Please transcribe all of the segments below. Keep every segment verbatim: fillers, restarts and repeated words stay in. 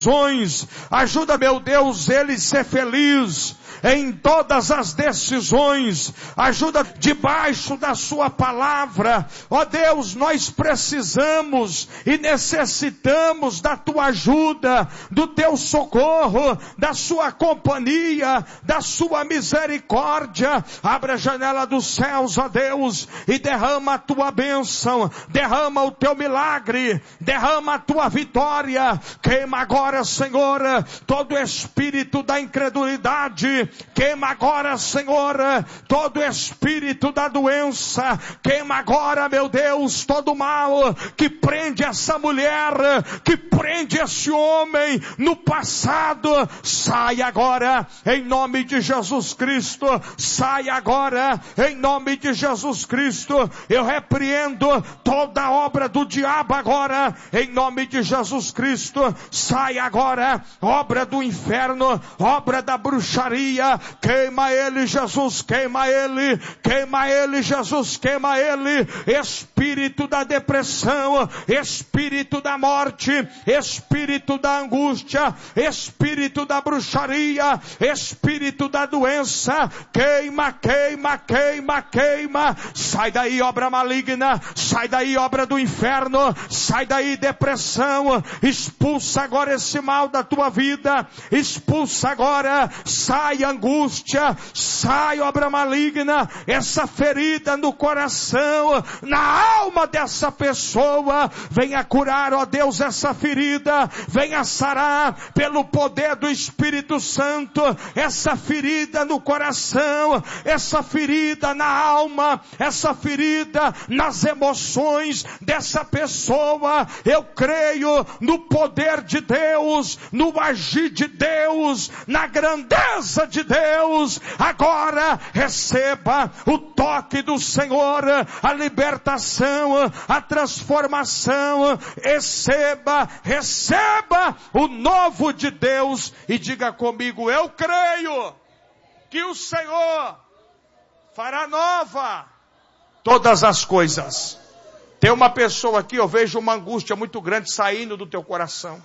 Ajuda, meu Deus, ele ser feliz em todas as decisões. Ajuda debaixo da sua palavra. Ó Deus, nós precisamos e necessitamos da tua ajuda, do teu socorro, da sua companhia, da sua misericórdia. Abra a janela dos céus, ó Deus, e derrama a tua bênção, derrama o teu milagre, derrama a tua vitória. Queima agora, Senhor, todo espírito da incredulidade. Queima agora, Senhor, todo espírito da doença. Queima agora, meu Deus, todo mal que prende essa mulher, que prende esse homem no passado. Sai agora, em nome de Jesus Cristo. Sai agora, em nome de Jesus Cristo. Eu repreendo toda obra do diabo agora, em nome de Jesus Cristo. Sai agora, obra do inferno, obra da bruxaria. Queima ele, Jesus, queima ele, queima ele, Jesus, queima ele. Espírito da depressão, espírito da morte, espírito da angústia, espírito da bruxaria, espírito da doença. Queima, queima, queima, queima. Sai daí, obra maligna, sai daí, obra do inferno, sai daí, depressão. Expulsa agora esse mal da tua vida, expulsa agora, sai angústia, sai obra maligna, essa ferida no coração, na alma dessa pessoa. Venha curar, ó Deus, essa ferida, venha sarar pelo poder do Espírito Santo, essa ferida no coração, essa ferida na alma, essa ferida nas emoções dessa pessoa. Eu creio no poder de Deus, no agir de Deus, na grandeza de Deus. Agora receba o toque do Senhor, a libertação, a transformação. Receba, receba o novo de Deus e diga comigo: eu creio que o Senhor fará nova todas as coisas. Tem uma pessoa aqui, eu vejo uma angústia muito grande saindo do teu coração.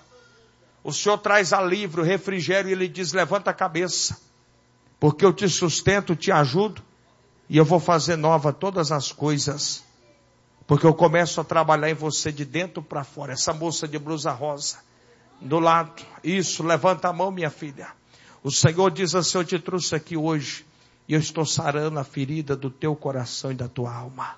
O Senhor traz alívio, refrigério, e Ele diz: levanta a cabeça, porque eu te sustento, te ajudo, e eu vou fazer nova todas as coisas, porque eu começo a trabalhar em você de dentro para fora. Essa moça de blusa rosa, do lado, isso, levanta a mão, minha filha. O Senhor diz assim: eu te trouxe aqui hoje, e eu estou sarando a ferida do teu coração e da tua alma.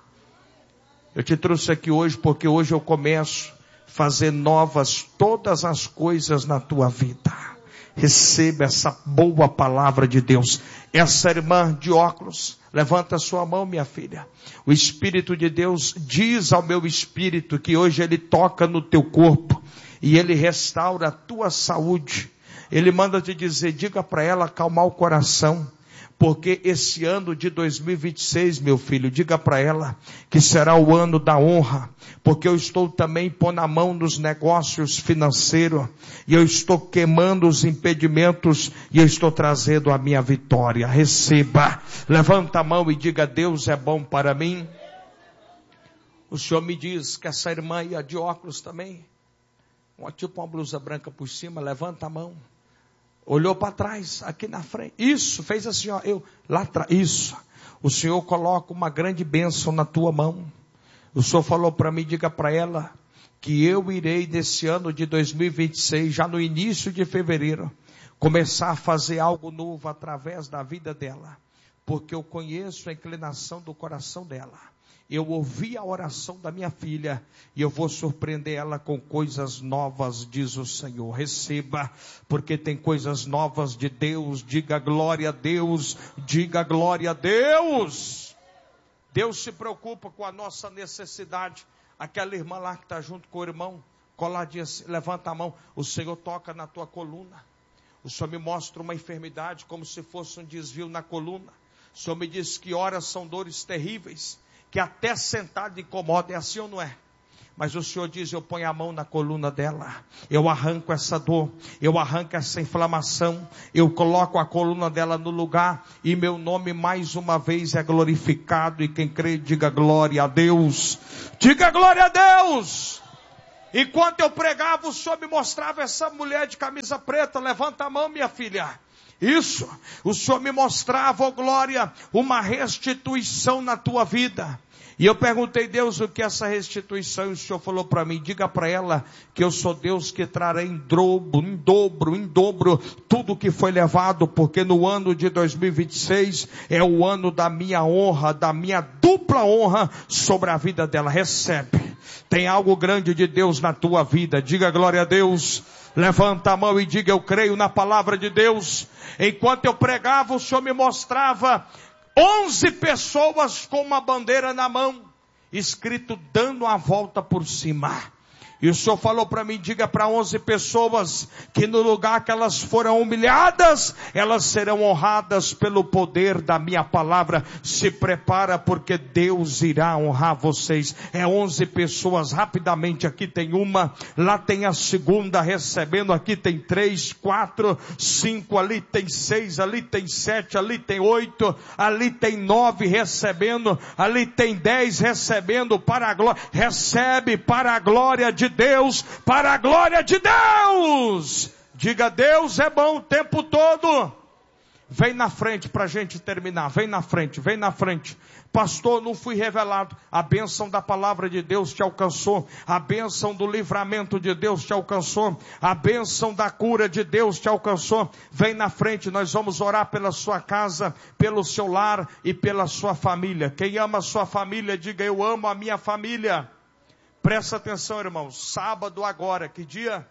Eu te trouxe aqui hoje, porque hoje eu começo fazer novas todas as coisas na tua vida. Receba essa boa palavra de Deus. Essa irmã de óculos, levanta a sua mão, minha filha. O Espírito de Deus diz ao meu espírito que hoje Ele toca no teu corpo e Ele restaura a tua saúde. Ele manda te dizer, diga para ela acalmar o coração, porque esse ano de dois mil e vinte e seis, meu filho, diga para ela que será o ano da honra, porque eu estou também pondo a mão nos negócios financeiros, e eu estou queimando os impedimentos, e eu estou trazendo a minha vitória. Receba, levanta a mão e diga: Deus é bom para mim. O Senhor me diz que essa irmã ia de óculos também, uma, tipo uma blusa branca por cima, levanta a mão. Olhou para trás, aqui na frente. Isso, fez assim, ó. Eu, lá atrás. Isso. O Senhor coloca uma grande bênção na tua mão. O Senhor falou para mim, diga para ela, que eu irei nesse ano de dois mil e vinte e seis, já no início de fevereiro, começar a fazer algo novo através da vida dela. Porque eu conheço a inclinação do coração dela. Eu ouvi a oração da minha filha e eu vou surpreender ela com coisas novas, diz o Senhor. Receba, porque tem coisas novas de Deus. Diga glória a Deus, diga glória a Deus. Deus se preocupa com a nossa necessidade. Aquela irmã lá que está junto com o irmão, coladinha assim, levanta a mão. O Senhor toca na tua coluna. O Senhor me mostra uma enfermidade como se fosse um desvio na coluna. O Senhor me diz que horas são dores terríveis, que até sentado incomoda. É assim ou não é? Mas o Senhor diz, eu ponho a mão na coluna dela, eu arranco essa dor, eu arranco essa inflamação, eu coloco a coluna dela no lugar, e meu nome mais uma vez é glorificado, e quem crê diga glória a Deus, diga glória a Deus. Enquanto eu pregava, o Senhor me mostrava essa mulher de camisa preta. Levanta a mão, minha filha. Isso, o Senhor me mostrava, oh glória, uma restituição na tua vida. E eu perguntei, Deus, o que é essa restituição? E o Senhor falou para mim, diga para ela que eu sou Deus que trará em dobro, em dobro, em dobro, tudo que foi levado, porque no ano de dois mil e vinte e seis é o ano da minha honra, da minha dupla honra sobre a vida dela. Recebe. Tem algo grande de Deus na tua vida. Diga glória a Deus. Levanta a mão e diga, eu creio na palavra de Deus. Enquanto eu pregava, o Senhor me mostrava onze pessoas com uma bandeira na mão, escrito dando a volta por cima. E o Senhor falou para mim, diga para onze pessoas que no lugar que elas foram humilhadas, elas serão honradas pelo poder da minha palavra. Se prepara, porque Deus irá honrar vocês. É onze pessoas, rapidamente, aqui tem uma, lá tem a segunda recebendo, aqui tem três, quatro, cinco, ali tem seis, ali tem sete, ali tem oito, ali tem nove recebendo, ali tem dez recebendo para a glória. Recebe para a glória de Deus, para a glória de Deus. Diga, Deus é bom o tempo todo. Vem na frente para a gente terminar, vem na frente, vem na frente. Pastor, não fui revelado. A bênção da palavra de Deus te alcançou. A bênção do livramento de Deus te alcançou. A bênção da cura de Deus te alcançou. Vem na frente, nós vamos orar pela sua casa, pelo seu lar e pela sua família. Quem ama a sua família, diga, eu amo a minha família. Presta atenção, irmãos, sábado agora, que dia?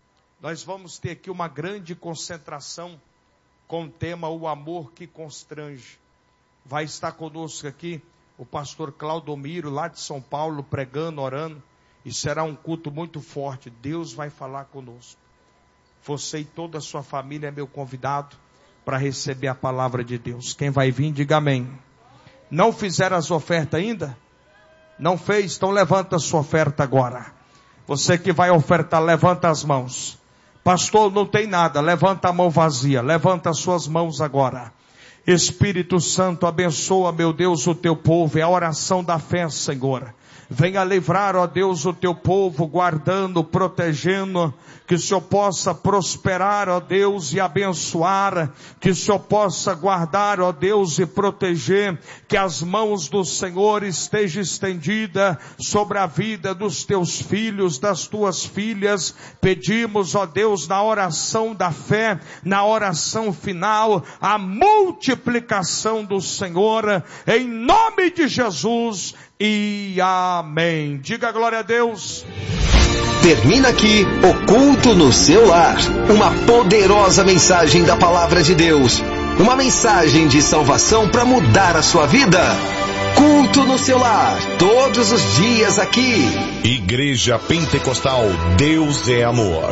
Nós vamos ter aqui uma grande concentração com o tema O Amor que Constrange. Vai estar conosco aqui o pastor Claudomiro, lá de São Paulo, pregando, orando, e será um culto muito forte. Deus vai falar conosco. Você e toda a sua família é meu convidado para receber a palavra de Deus. Quem vai vir, diga amém. Não fizeram as ofertas ainda? Não fez? Então levanta a sua oferta agora. Você que vai ofertar, levanta as mãos. Pastor, não tem nada, levanta a mão vazia, levanta as suas mãos agora. Espírito Santo, abençoa, meu Deus, o teu povo, é a oração da fé, Senhor. Venha livrar, ó Deus, o teu povo, guardando, protegendo, que o Senhor possa prosperar, ó Deus, e abençoar, que o Senhor possa guardar, ó Deus, e proteger, que as mãos do Senhor estejam estendidas sobre a vida dos teus filhos, das tuas filhas. Pedimos, ó Deus, na oração da fé, na oração final, a multiplicação do Senhor, em nome de Jesus, e amém. Diga glória a Deus. Termina aqui o culto no seu lar. Uma poderosa mensagem da palavra de Deus. Uma mensagem de salvação para mudar a sua vida. Culto no seu lar, todos os dias aqui. Igreja Pentecostal Deus é Amor.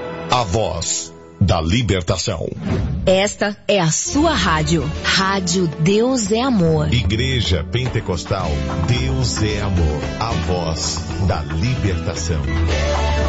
A voz da libertação. Esta é a sua rádio. Rádio Deus é Amor. Igreja Pentecostal Deus é Amor. A voz da libertação.